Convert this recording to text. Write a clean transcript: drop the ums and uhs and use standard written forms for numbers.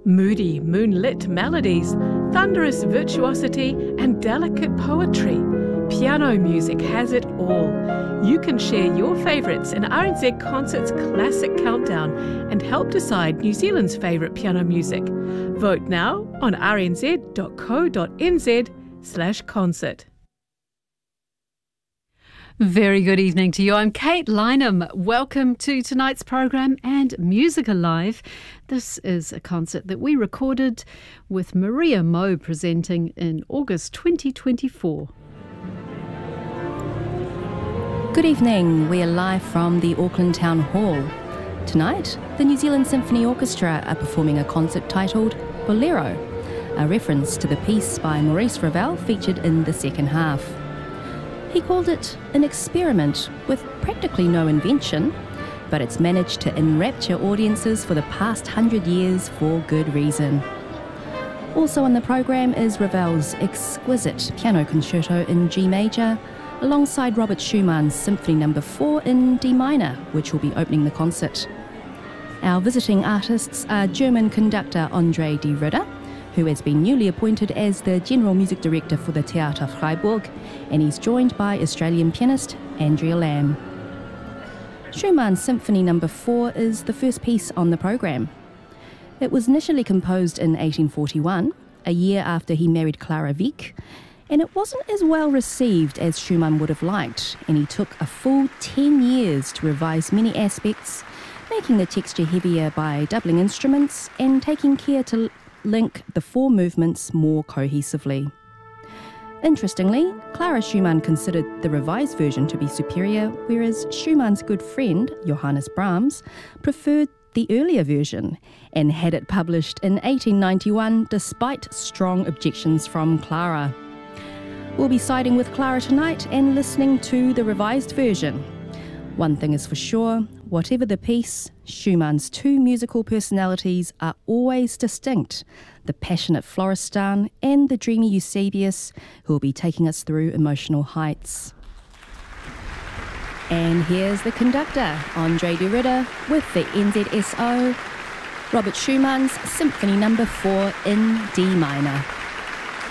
Moody, moonlit melodies, thunderous virtuosity, and delicate poetry. Piano music has it all. You can share your favourites in RNZ Concert's Classic Countdown and help decide New Zealand's favourite piano music. Vote now on rnz.co.nz/concert. Very good evening to you. I'm Kate Lynham. Welcome to tonight's program and Music Alive. This is a concert that we recorded with Maria Moe presenting in August 2024. Good evening. We are live from the Auckland Town Hall. Tonight, the New Zealand Symphony Orchestra are performing a concert titled Bolero, a reference to the piece by Maurice Ravel featured in the second half. He called it an experiment with practically no invention, but it's managed to enrapture audiences for the past 100 years for good reason. Also on the programme is Ravel's exquisite piano concerto in G major, alongside Robert Schumann's Symphony No. 4 in D minor, which will be opening the concert. Our visiting artists are German conductor André de Ruyter, who has been newly appointed as the General Music Director for the Theater Freiburg, and he's joined by Australian pianist Andrea Lamb. Schumann's Symphony No. 4 is the first piece on the programme. It was initially composed in 1841, a year after he married Clara Wieck, and it wasn't as well received as Schumann would have liked, and he took a full 10 years to revise many aspects, making the texture heavier by doubling instruments and taking care to link the four movements more cohesively. Interestingly, Clara Schumann considered the revised version to be superior, whereas Schumann's good friend, Johannes Brahms, preferred the earlier version and had it published in 1891 despite strong objections from Clara. We'll be siding with Clara tonight and listening to the revised version. One thing is for sure, whatever the piece, Schumann's two musical personalities are always distinct, the passionate Florestan and the dreamy Eusebius, who will be taking us through emotional heights. And here's the conductor, André de Ruyter, with the NZSO, Robert Schumann's Symphony No. 4 in D minor.